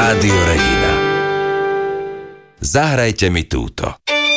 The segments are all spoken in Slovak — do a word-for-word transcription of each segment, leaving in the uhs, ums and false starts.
Rádio Regina. Zahrajte mi túto.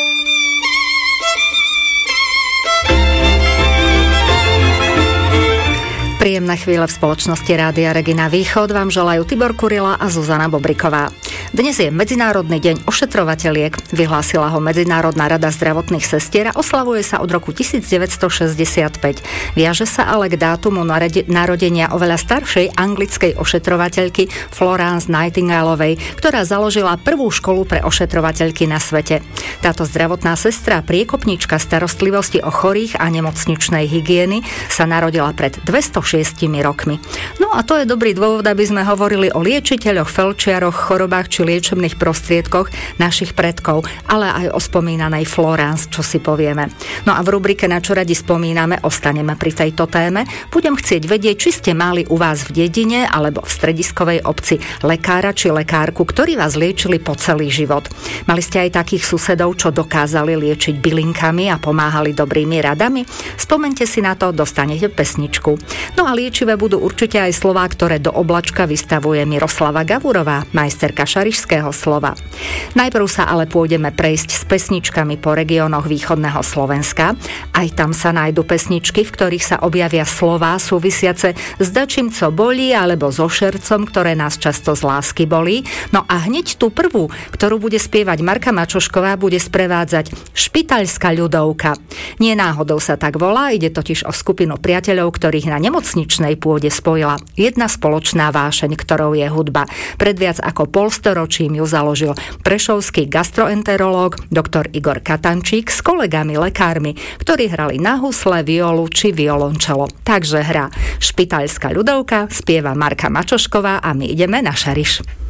Príjemné chvíle v spoločnosti Rádia Regina Východ vám želajú Tibor Kurila a Zuzana Bobriková. Dnes je Medzinárodný deň ošetrovateliek, vyhlásila ho Medzinárodná rada zdravotných sestier a oslavuje sa od roku devätnásťstošesťdesiatpäť. Viaže sa ale k dátumu narodenia oveľa staršej anglickej ošetrovateľky Florence Nightingaleovej, ktorá založila prvú školu pre ošetrovateľky na svete. Táto zdravotná sestra, priekopnička starostlivosti o chorých a nemocničnej hygieny, sa narodila pred dvestošesť rokmi. No a to je dobrý dôvod, aby sme hovorili o liečiteľoch, felčiaroch, chorobách či liečebných prostriedkoch našich predkov, ale aj o spomínanej Florence, čo si povieme. No a v rubrike Na čo radi spomíname ostaneme pri tejto téme. Budem chcieť vedieť, či ste mali u vás v dedine alebo v strediskovej obci lekára či lekárku, ktorí vás liečili po celý život. Mali ste aj takých susedov, čo dokázali liečiť bylinkami a pomáhali dobrými radami? Spomente si na to, dostanete pesničku. No a liečivé budú určite aj slová, ktoré do oblačka vystavuje Miroslava Gavurová, majsterka šarišského slova. Najprv sa ale pôjdeme prejsť s pesničkami po regiónoch východného Slovenska. Aj tam sa nájdu pesničky, v ktorých sa objavia slová súvisiace s dačím, co bolí, alebo so šercom, ktoré nás často z lásky bolí. No a hneď tú prvú, ktorú bude spievať Marka Mačošková, bude sprevádzať Špitaľská ľudovka. Nie náhodou sa tak volá, ide totiž o skupinu priateľov, ktorých na nemocničnej pôde spojila jedna spoločná vášeň, ktorou je hudba. Pred viac ako polstoročím ju založil prešovský gastroenterológ doktor Igor Katančík s kolegami lekármi, ktorí hrali na husle, violu či violončelo. Takže hra Špitaľská ľudovka, spieva Marka Mačošková a my ideme na Šariš.